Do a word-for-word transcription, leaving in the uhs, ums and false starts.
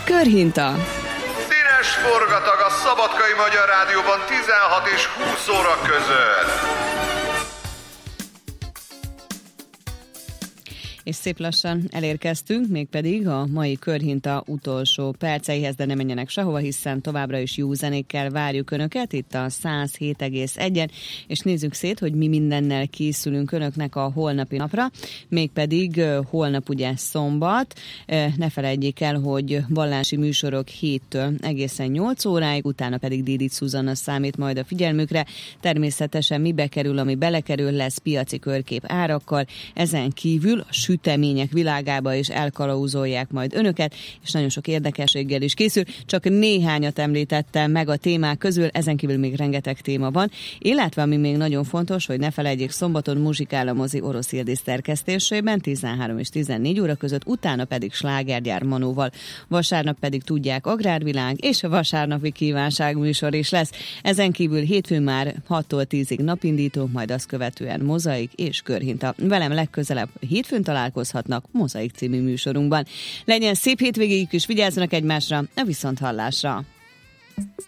Körhinta. Színes forgatag a Szabadkai Magyar Rádióban tizenhat és húsz óra között. És szép lassan elérkeztünk, mégpedig a mai Körhinta utolsó perceihez, de ne menjenek sehova, hiszen továbbra is jó zenékkel várjuk Önöket itt a száz hét egész egyen, és nézzük szét, hogy mi mindennel készülünk Önöknek a holnapi napra, mégpedig holnap ugye szombat. Ne felejtjék el, hogy vallási műsorok héttől egészen nyolc óráig, utána pedig Didit Szuzanna számít majd a figyelmükre. Természetesen mi bekerül, ami belekerül, lesz piaci körkép árakkal, ezen kívül a sütemények világába is elkalauzolják majd Önöket, és nagyon sok érdekességgel is készül. Csak néhányat említettem meg a témák közül, ezen kívül még rengeteg téma van. Illetve, ami még nagyon fontos, hogy ne felejtjék, szombaton muzsikál a mozi Orosz Ildis szerkesztésében tizenhárom és tizennégy óra között, utána pedig slágergyár Manóval. Vasárnap pedig tudják, agrárvilág és a vasárnapi kívánság műsor is lesz. Ezen kívül hétfőn már hattól tízig napindító, majd azt követően Mozaik és Körhinta. Velem legközelebb hétfőn találkozhatnak Mozaik című műsorunkban. Legyen szép hétvégéjük is, vigyázzanak egymásra, a viszonthallásra!